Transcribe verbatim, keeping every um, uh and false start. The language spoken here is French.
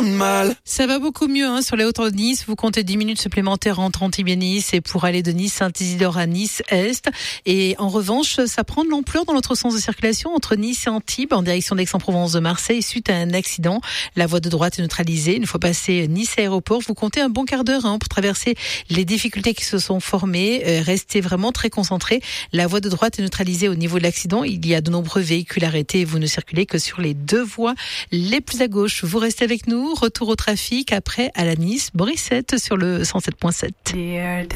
de mal. Ça va beaucoup mieux hein, sur les hauteurs de Nice. Vous comptez dix minutes supplémentaires entre Antibes et Nice et pour aller de Nice Saint-Isidore à Nice-Est. Et en revanche, ça prend de l'ampleur dans l'autre sens de circulation entre Nice et Antibes en direction d'Aix-en-Provence de Marseille suite à un accident. La voie de droite est neutralisée. Une fois passé Nice aéroport, vous comptez un bon quart d'heure hein, pour traverser les difficultés qui se sont formées. Euh, restez vraiment très concentrés. La voie de droite est neutralisée au niveau de l'accident. Il y a de nombreux véhicules arrêtés et vous ne circulez que sur les deux voies les plus à gauche. Vous restez avec nous. Retour au trafic après à la Nice, Borissette sur le cent sept virgule sept.